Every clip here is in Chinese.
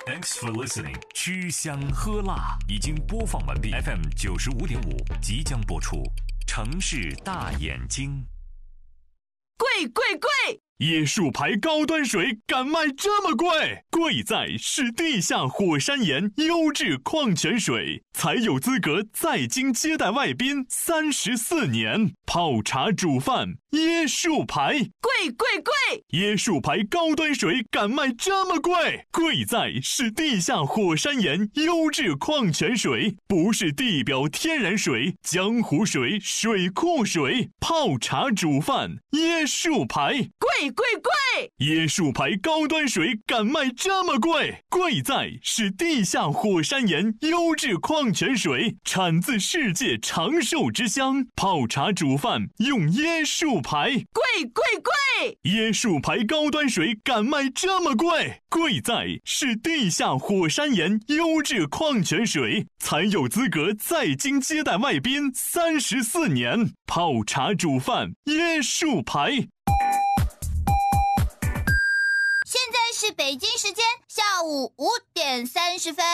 Thanks for listening。吃香喝辣已经播放完毕 ，FM 95.5即将播出。城市大眼睛， 贵！ 椰树牌高端水敢卖这么贵？贵在是地下火山岩优质矿泉水，才有资格在京接待外宾34年。泡茶煮饭，椰树牌， 贵！ 椰树牌高端水敢卖这么贵？贵在是地下火山岩优质矿泉水，不是地表天然水、江湖水、水库水。泡茶煮饭，椰树牌， 贵！ 椰树牌高端水敢卖这么贵？贵在是地下火山岩优质矿泉水，产自世界长寿之乡。泡茶煮饭用椰树牌， 贵！ 椰树牌高端水敢卖这么贵？贵在是地下火山岩优质矿泉水，才有资格在京接待外宾34年。泡茶煮饭，椰树牌。 现在是北京时间下午5点30分。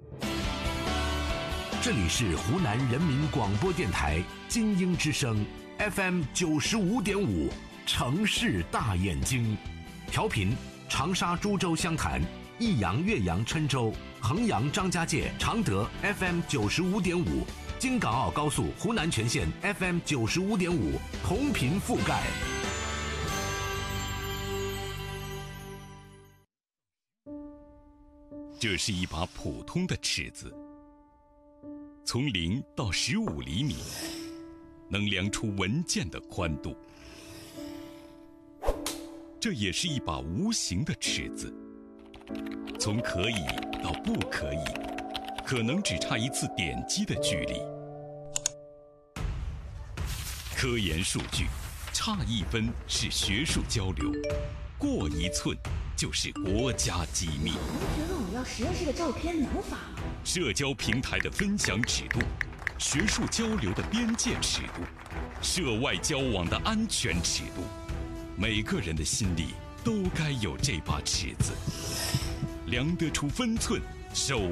这里是湖南人民广播电台精英之声 FM 95.5，城市大眼睛，调频长沙、株洲、湘潭、益阳、岳阳、郴州、衡阳、张家界、常德 FM 95.5，京港澳高速湖南全线 FM 95.5，同频覆盖。 这是一把普通的尺子，从0到15厘米，能量出文件的宽度。这也是一把无形的尺子，从可以到不可以，可能只差一次点击的距离。科研数据，差1分是学术交流，过1寸就是国家机密。 你觉得我要实验室的照片能发吗？ 社交平台的分享尺度，学术交流的边界尺度，涉外交往的安全尺度，每个人的心里都该有这把尺子，量得出分寸，手